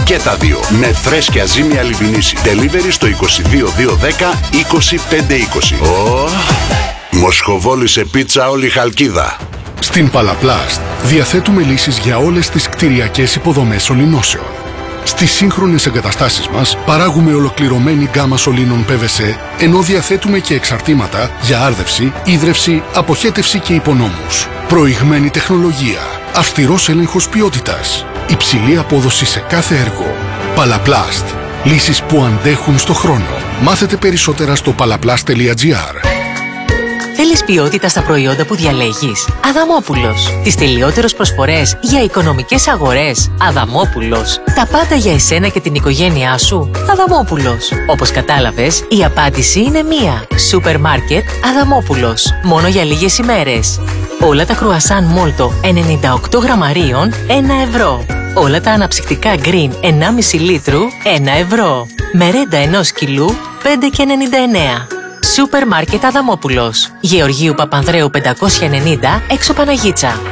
Και τα δύο. Με φρέσκια ζύμια λιβινίση. Delivery στο 22 210 2520. Μοσχοβόλησε πίτσα όλη η Χαλκίδα. Στην Παλαπλάστ διαθέτουμε λύσεις για όλες τις κτηριακές υποδομές σωληνώσεων. Στις σύγχρονες εγκαταστάσεις μας παράγουμε ολοκληρωμένη γκάμα σωλήνων PVC, ενώ διαθέτουμε και εξαρτήματα για άρδευση, ίδρυυση, αποχέτευση και υπονόμους. Προηγμένη τεχνολογία, αυστηρός έλεγχος ποιότητας, υψηλή απόδοση σε κάθε έργο. Παλαπλάστ. Λύσεις που αντέχουν στο χρόνο. Μάθετε περισσότερα στο palaplast.gr. Θέλεις ποιότητα στα προϊόντα που διαλέγεις? Αδαμόπουλος. Τις τελειότερες προσφορές για οικονομικές αγορές? Αδαμόπουλος. Τα πάντα για εσένα και την οικογένειά σου? Αδαμόπουλος. Όπως κατάλαβες, η απάντηση είναι μία. Σούπερ μάρκετ Αδαμόπουλος. Μόνο για λίγες ημέρες. Όλα τα κρουασάν Μόλτο 98 γραμμαρίων 1 ευρώ. Όλα τα αναψυκτικά Green 1,5 λίτρου 1 ευρώ. Μερέντα 1 κιλού 5,99. Σούπερ μάρκετ Αδαμόπουλος. Γεωργίου Παπανδρέου 590 έξω Παναγίτσα.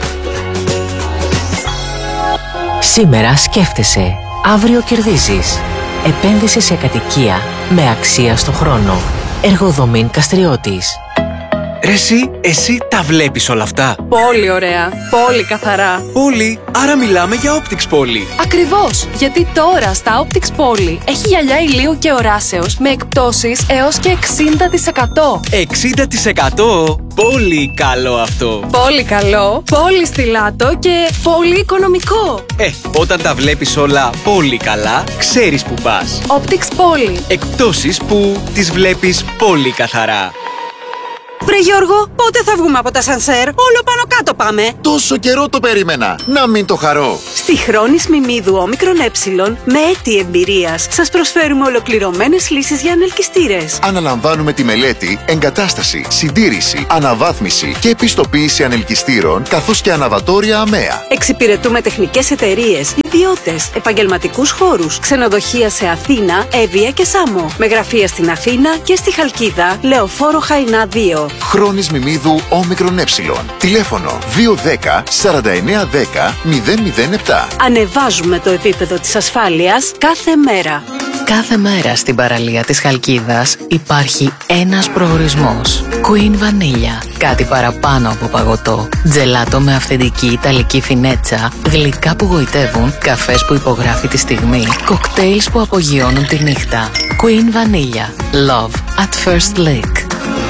Σήμερα σκέφτεσαι, αύριο κερδίζεις. Επένδυση σε κατοικία με αξία στο χρόνο. Εργοδομήν Καστριώτης. Ρε εσύ τα βλέπεις όλα αυτά? Πολύ ωραία, πολύ καθαρά. Πολύ, άρα μιλάμε για Optix Poly. Ακριβώς, γιατί τώρα στα Optix Poly έχει γυαλιά ηλίου και οράσεως με εκπτώσεις έως και 60%. 60%? Πολύ καλό αυτό. Πολύ καλό, πολύ στιλάτο και πολύ οικονομικό. Όταν τα βλέπεις όλα πολύ καλά, ξέρεις που πας. Optix Poly. Εκπτώσεις που τις βλέπεις πολύ καθαρά. Βρε Γιώργο, πότε θα βγούμε από τα σανσέρ? Όλο πάνω κάτω πάμε. Τόσο καιρό το περίμενα. Να μην το χαρώ. Στη Χρόνης Μιμίδου Όμικρον Ε, με έτη εμπειρίας, σας προσφέρουμε ολοκληρωμένες λύσεις για ανελκυστήρες. Αναλαμβάνουμε τη μελέτη, εγκατάσταση, συντήρηση, αναβάθμιση και επιστοποίηση ανελκυστήρων, καθώς και αναβατόρια αμαία. Εξυπηρετούμε τεχνικές εταιρείες, ιδιώτες, επαγγελματικούς χώρους, ξενοδοχεία σε Αθήνα, Εύβοια και Σάμο. Με γραφεία στην Αθήνα και στη Χαλκίδα, Λεωφόρο Χαϊνά 2. Χρόνης Μιμίδου Όμικρον Ε. Τηλέφωνο 210 4910 007. Ανεβάζουμε το επίπεδο της ασφάλειας κάθε μέρα. Κάθε μέρα στην παραλία της Χαλκίδας υπάρχει ένας προορισμός. Queen Vanilla. Κάτι παραπάνω από παγωτό. Τζελάτο με αυθεντική ιταλική φινέτσα. Γλυκά που γοητεύουν. Καφές που υπογράφει τη στιγμή. Κοκτέιλς που απογειώνουν τη νύχτα. Queen Vanilla. Love at first lick.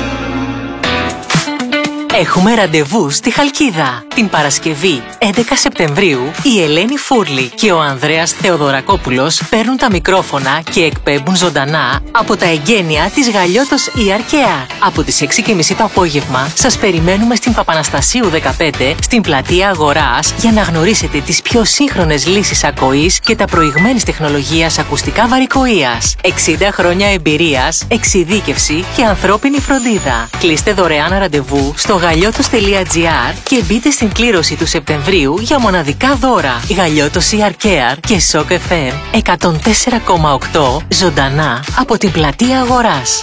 Έχουμε ραντεβού στη Χαλκίδα. Την Παρασκευή 11 Σεπτεμβρίου η Ελένη Φούρλη και ο Ανδρέας Θεοδωρακόπουλος παίρνουν τα μικρόφωνα και εκπέμπουν ζωντανά από τα εγγένεια της Γαλλιώτος η Αρκαία. Από τις 6:30 το απόγευμα σας περιμένουμε στην Παπαναστασίου 15 στην πλατεία Αγοράς για να γνωρίσετε τις πιο σύγχρονες λύσεις ακοής και τα προηγμένης τεχνολογίας ακουστικά βαρικοείας. 60 χρόνια εμπειρίας, εξειδίκευση και ανθρώπινη φροντίδα. Κλείστε δωρεάν ραντεβού στο γαλλιώτος.gr και μπείτε στην κλήρωση του Σεπτεμβρίου για μοναδικά δώρα. Γαλλιώτος η Αρκαία και Shock FM 104,8 ζωντανά από την πλατεία Αγοράς.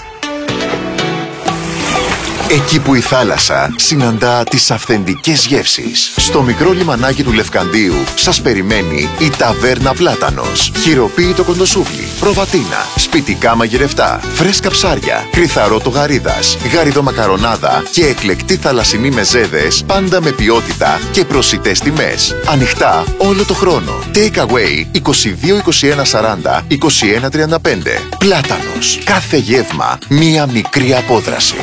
Εκεί που η θάλασσα συναντά τις αυθεντικές γεύσεις. Στο μικρό λιμανάκι του Λευκαντίου σας περιμένει η Ταβέρνα Πλάτανος. Χειροποίητο κοντοσούβλι, προβατίνα, σπιτικά μαγειρευτά, φρέσκα ψάρια, κρυθαρότο γαρίδας, γαριδομακαρονάδα και εκλεκτή θαλασσινή μεζέδες, πάντα με ποιότητα και προσιτές τιμές. Ανοιχτά όλο το χρόνο. Take away 22 21 40 21 35. Πλάτανος. Κάθε γεύμα μία μικρή απόδραση.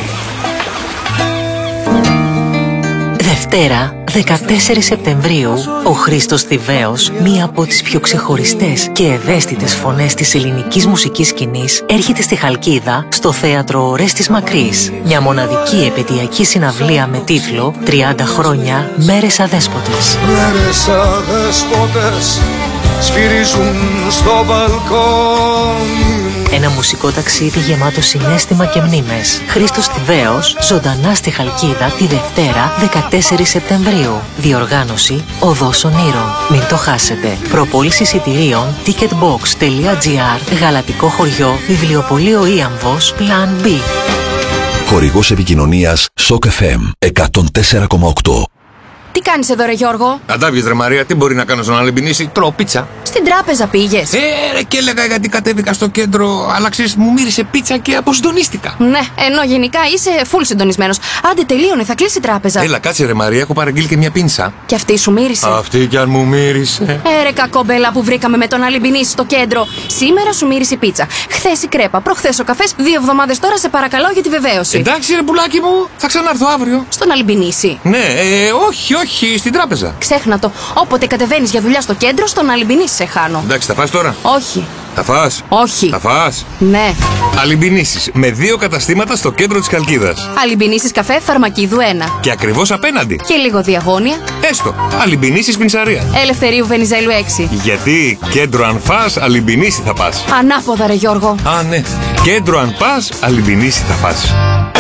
Δευτέρα, 14 Σεπτεμβρίου, ο Χρήστος Θηβαίος, μία από τις πιο ξεχωριστές και ευαίσθητες φωνές της ελληνικής μουσικής σκηνής, έρχεται στη Χαλκίδα, στο θέατρο Ορέστης Μακρύς. Μια μοναδική επαιτειακή συναυλία με τίτλο «30 χρόνια Μέρες Αδέσποτες». Μέρες αδέσποτες σφυρίζουν στο μπαλκόνι. Ένα μουσικό ταξίδι γεμάτο συναίσθημα και μνήμες. Χρήστος Θηβαίος, ζωντανά στη Χαλκίδα τη Δευτέρα 14 Σεπτεμβρίου. Διοργάνωση Οδός Ονείρων. Μην το χάσετε. Προπόληση εισιτηρίων ticketbox.gr. Γαλατικό χωριό, βιβλιοπωλείο Ίαμβος, Plan B. Χορηγός επικοινωνίας Shock FM 104,8. Τι κάνεις εδώ, ρε Γιώργο? Αντάβιες, ρε Μαρία, τι μπορεί να κάνω στον Αλεμπινίση? Τρώω πίτσα. Στην τράπεζα πήγες? Ρε, και έλεγα γιατί κατέβηκα στο κέντρο, αλλά ξέρεις, μου μύρισε πίτσα και αποσυντονίστηκα. Ναι, ενώ γενικά είσαι full συντονισμένος. Άντε, τελείωνε, θα κλείσει η τράπεζα. Έλα, κάτσε, ρε Μαρία, έχω παραγγείλει και μια πίνσα. Και αυτή σου μύρισε? Αυτή κι αν μου μύρισε. Ρε κακόμπελα που βρήκαμε με τον Αλεμπινίση στο κέντρο. Σήμερα σου μύρισε η πίτσα. Χθες η κρέπα, προχθές ο καφές. 2 εβδομάδες τώρα, σε παρακαλώ για τη βεβαίωση. Εντάξει, ρε πουλάκι μου, θα ξανάρθω αύριο. Στον Αλεμπινίση? Ναι, όχι, στην τράπεζα. Ξέχνα το. Όποτε κατεβαίνεις για δουλειά στο κέντρο, στον Αλεμπινίση σε χάνω. Εντάξει, θα φας τώρα? Όχι. Θα φας? Όχι. Θα φας? Ναι. Αλεμπινίσεις με 2 καταστήματα στο κέντρο της Χαλκίδας. Αλεμπινίσεις καφέ Φαρμακίδου 1. Και ακριβώς απέναντι. Και λίγο διαγώνια. Έστω. Αλεμπινίσεις πινσαρία. Ελευθερίου Βενιζέλου 6. Γιατί κέντρο αν φας, Αλεμπινίση θα πας. Ανάποδα, ρε Γιώργο. Α, ναι. Κέντρο αν πας, Αλεμπινίση θα πας.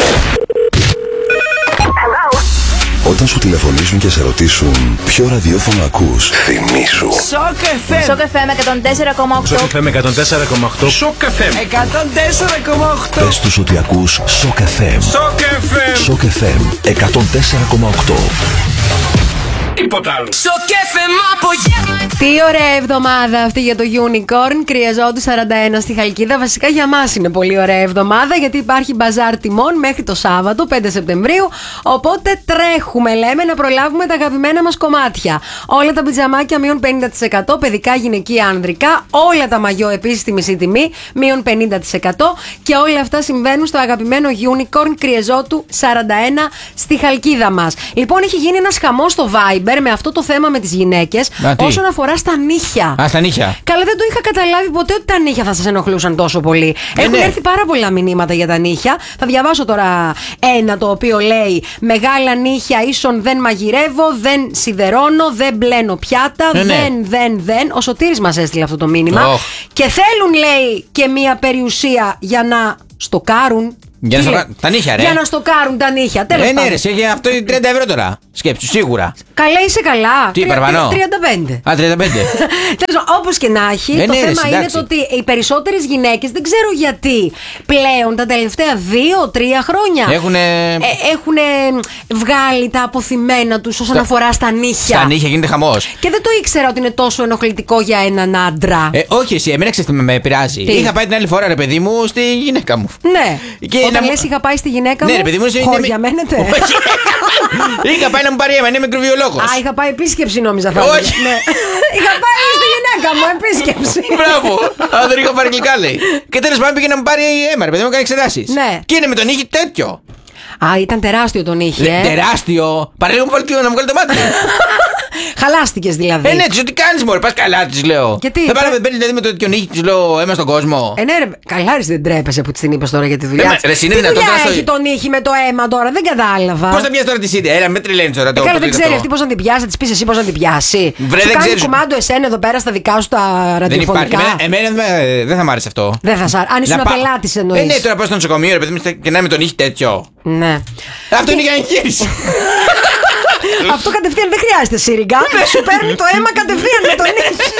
Όταν σου τηλεφωνήσουν και σε ρωτήσουν ποιο ραδιόφωνο ακούς, θυμήσου. Σοκ FM. Σοκ FM 104,8. Σοκ FM 104,8. Σοκ FM 104,8. Πες τους ότι ακούς Σοκ FM. Σοκ FM. Σοκ FM 104,8. Τίποτα άλλο. Σοκ FM απογεύμα. Τι ωραία εβδομάδα αυτή για το Unicorn. Κρυαζόντου 41 στη Χαλκίδα. Βασικά για μας είναι πολύ ωραία εβδομάδα, γιατί υπάρχει μπαζάρ τιμών μέχρι το Σάββατο 5 Σεπτεμβρίου. Οπότε τρέχουμε, λέμε, να προλάβουμε τα αγαπημένα μας κομμάτια. Όλα τα πιτζαμάκια μείον 50%, παιδικά, γυναικεία, ανδρικά. Όλα τα μαγιό επίσης στη μισή τιμή, μείον 50%. Και όλα αυτά συμβαίνουν στο αγαπημένο Unicorn Κρυαζότου 41 στη Χαλκίδα μας. Λοιπόν, έχει γίνει ένας χαμός στο Viber με αυτό το θέμα με τις γυναίκες όσον αφορά στα νύχια. Α, στα νύχια. Καλά, δεν το είχα καταλάβει ποτέ ότι τα νύχια θα σας ενοχλούσαν τόσο πολύ. Έχουν έρθει πάρα πολλά μηνύματα για τα νύχια. Θα διαβάσω τώρα ένα το οποίο λέει: μεγάλα νύχια ίσον δεν μαγειρεύω, δεν σιδερώνω, δεν μπλένω πιάτα, δεν. Ο Σωτήρης μας έστειλε αυτό το μήνυμα. Και θέλουν, λέει, και μία περιουσία για να στοκάρουν. Τα νύχια, ρε. Για να στοκάρουν τα νύχια. Τέλος πάντων. Ναι, ρε, έχει αυτό 30 ευρώ τώρα. Σκέψου, σίγουρα. Καλά, είσαι καλά. Τι, παραπάνω? 35. Α, 35. Όπως και να έχει, το θέμα είναι το ότι οι περισσότερες γυναίκες, δεν ξέρω γιατί, πλέον τα τελευταία 2-3 χρόνια έχουν βγάλει τα αποθυμένα τους όσον αφορά στα νύχια. Στα νύχια γίνεται χαμός. Και δεν το ήξερα ότι είναι τόσο ενοχλητικό για έναν άντρα. Όχι, εσύ, εμένα ξέρεις τι με πειράζει. Είχα πάει την άλλη φορά, ρε παιδί μου, στη γυναίκα μου. Ναι. Όταν λες είχα πάει στη γυναίκα μου, ναι, ρε παιδί μου, χώρια μένετε. Είχα πάει να μου πάρει αίμα, είναι μικροβιολόγος. Α, είχα πάει επίσκεψη, νόμιζα θα. Όχι. Ναι. Είχα πάει στη γυναίκα μου επίσκεψη. Μπράβο. Αν δεν είχα πάρει γλυκά, λέει. Και τέλος πάντων πήγε να μου πάρει αίμα, ρε παιδί μου, κάνει εξετάσεις. Ναι. Και είναι με τον ήχη τέτοιο. Α, ήταν τεράστιο τον ήχη. Τεράστιο. Παραλίγο μου να μου βγάλει το μάτι. Χαλάστηκες δηλαδή. Ναι, τι κάνεις, μωρέ, πας καλά, της λέω. Γιατί? Δεν πάρε, παίρνεις δηλαδή με το τέτοιο νύχι, της λέω, αίμα στον κόσμο. Ναι, ρε, καλά, ρε, δεν τρέπεσαι που της την είπες τώρα για τη δουλειά. Τι δουλειά έχει τον ήχη με το αίμα τώρα, δεν κατάλαβα. Πώς θα πιάσει τώρα τη σύνδεση, έλα, με τρελαίνεις τώρα. Καλά, δεν ξέρει αυτή πώς να την πιάσει, θα της πεις εσύ πώς να την πιάσει. Βρε, δεν ξέρει. Κουμάντο εσένα εδώ πέρα στα δικά σου τα ραδιοφωνικά. Εμένα δεν θα μ' άρεσε αυτό. Δεν θα σ' άρεσε. Αν ήσουν πελάτης εννοείς. Ναι, τώρα πάω στο νοσοκομείο, ρε παιδί και να είμαι τον ήχη τέτοιο. Ναι. Αυτό είναι για εγχείρηση. Αυτό κατευθείαν δεν χρειάζεται σύριγγα. Σου παίρνει το αίμα κατευθείαν με τον ήχη.